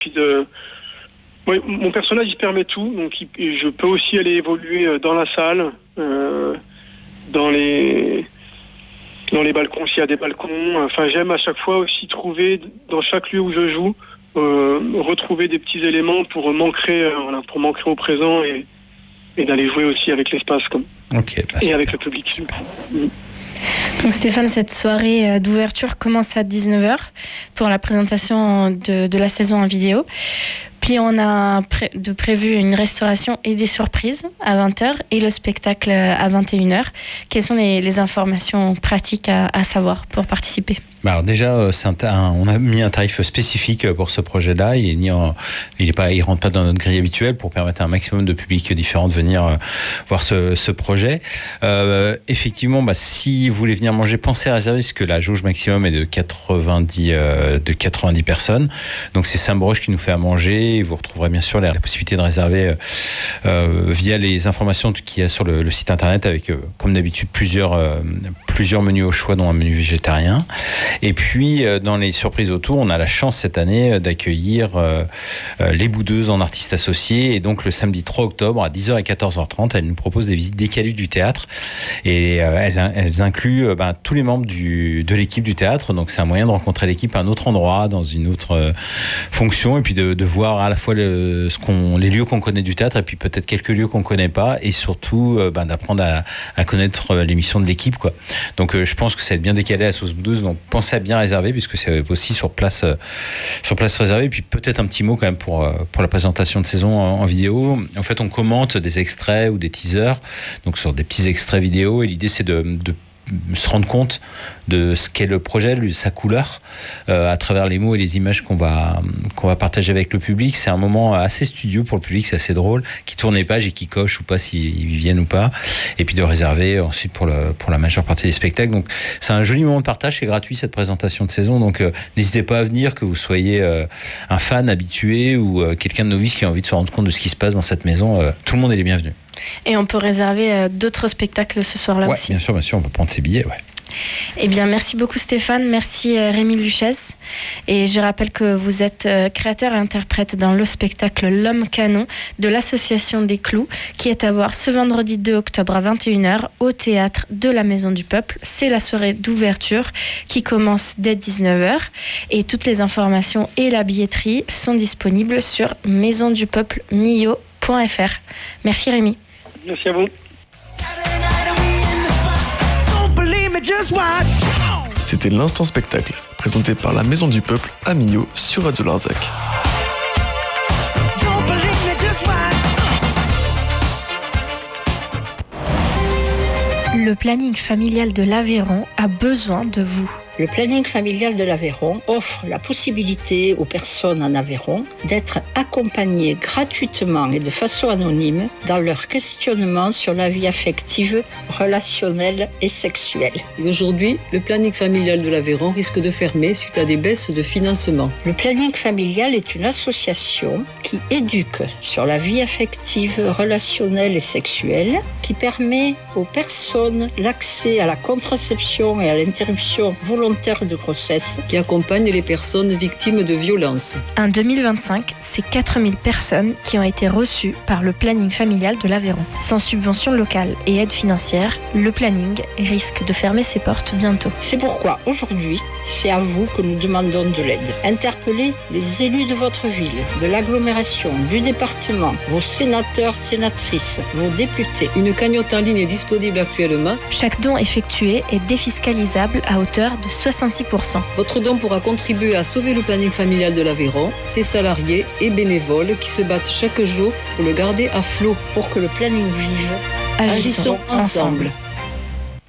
puis ouais, mon personnage il permet tout, donc je peux aussi aller évoluer dans la salle, dans les balcons s'il y a des balcons. Enfin, j'aime à chaque fois aussi trouver dans chaque lieu où je joue, retrouver des petits éléments pour m'ancrer au présent et d'aller jouer aussi avec l'espace et avec le public. Donc Stéphane, cette soirée d'ouverture commence à 19h pour la présentation de la saison en vidéo. Puis on a prévu une restauration et des surprises à 20h et le spectacle à 21h. Quelles sont les informations pratiques à savoir pour participer ? Alors déjà, on a mis un tarif spécifique pour ce projet-là. Il rentre pas dans notre grille habituelle pour permettre à un maximum de publics différents de venir voir ce projet. Effectivement, si vous voulez venir manger, pensez à réserver parce que la jauge maximum est de 90 personnes. Donc c'est Sam Broche qui nous fait à manger. Et vous retrouverez bien sûr la possibilité de réserver via les informations qu'il y a sur le site internet avec, comme d'habitude, plusieurs menus au choix, dont un menu végétarien. Et puis, dans les surprises autour, on a la chance cette année d'accueillir les Boudeuses en artistes associés. Et donc, le samedi 3 octobre, à 10h et 14h30, elles nous proposent des visites décalées du théâtre. Et elles incluent tous les membres de l'équipe du théâtre. Donc, c'est un moyen de rencontrer l'équipe à un autre endroit, dans une autre fonction. Et puis, de voir à la fois les lieux qu'on connaît du théâtre et puis peut-être quelques lieux qu'on ne connaît pas. Et surtout, d'apprendre à connaître l'émission de l'équipe, quoi. Donc, je pense que ça va être bien décalé à Sauce Boudeuse. Donc, pensez à bien réserver puisque c'est aussi sur place réservé. Et puis peut-être un petit mot quand même pour la présentation de saison en vidéo. En fait, on commente des extraits ou des teasers, donc sur des petits extraits vidéo. Et l'idée, c'est de se rendre compte de ce qu'est le projet, sa couleur, à travers les mots et les images qu'on va partager avec le public. C'est un moment assez studieux pour le public, c'est assez drôle, qui tourne les pages et qui coche ou pas s'ils viennent ou pas, et puis de réserver ensuite pour la majeure partie des spectacles. Donc c'est un joli moment de partage, c'est gratuit cette présentation de saison, donc n'hésitez pas à venir, que vous soyez un fan habitué ou quelqu'un de novice qui a envie de se rendre compte de ce qui se passe dans cette maison. Tout le monde est les bienvenus. Et on peut réserver d'autres spectacles ce soir-là aussi. Bien sûr, on peut prendre ses billets, ouais. Eh bien, merci beaucoup Stéphane, merci Rémi Luchesse. Et je rappelle que vous êtes créateur et interprète dans le spectacle L'Homme Canon de l'Association des Clous, qui est à voir ce vendredi 2 octobre à 21h au théâtre de la Maison du Peuple. C'est la soirée d'ouverture qui commence dès 19h. Et toutes les informations et la billetterie sont disponibles sur maisondupeuple.mio.fr. Merci Rémi. Merci à vous. C'était l'Instant Spectacle, présenté par la Maison du Peuple à Millau sur Radio Larzac. Le planning familial de l'Aveyron a besoin de vous. Le planning familial de l'Aveyron offre la possibilité aux personnes en Aveyron d'être accompagnées gratuitement et de façon anonyme dans leur questionnement sur la vie affective, relationnelle et sexuelle. Et aujourd'hui, le planning familial de l'Aveyron risque de fermer suite à des baisses de financement. Le planning familial est une association qui éduque sur la vie affective, relationnelle et sexuelle, qui permet aux personnes l'accès à la contraception et à l'interruption volontaire de grossesse, qui accompagne les personnes victimes de violences. En 2025, c'est 4000 personnes qui ont été reçues par le planning familial de l'Aveyron. Sans subvention locale et aide financière, le planning risque de fermer ses portes bientôt. C'est pourquoi aujourd'hui, c'est à vous que nous demandons de l'aide. Interpellez les élus de votre ville, de l'agglomération, du département, vos sénateurs, sénatrices, vos députés. Une cagnotte en ligne est disponible actuellement. Chaque don effectué est défiscalisable à hauteur de 66%. Votre don pourra contribuer à sauver le planning familial de l'Aveyron, ses salariés et bénévoles qui se battent chaque jour pour le garder à flot. Pour que le planning vive, agissons ensemble.